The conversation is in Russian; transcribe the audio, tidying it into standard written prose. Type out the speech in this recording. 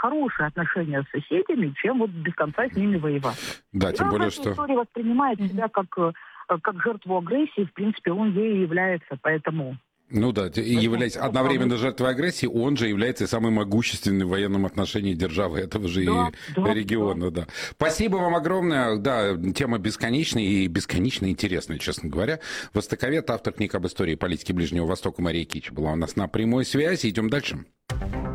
хорошие отношения с соседями, чем вот без конца с ними воевать. Да, тем более, что... История воспринимает себя как жертву агрессии, в принципе, он ею является, поэтому... Ну да, и являясь одновременно жертвой агрессии, он же является самой могущественной в военном отношении державы этого же региона. Да. Спасибо вам огромное. Да, тема бесконечная и бесконечно интересная, честно говоря. Востоковед, автор книг об истории и политике Ближнего Востока Мария Кич была у нас на прямой связи. Идем дальше.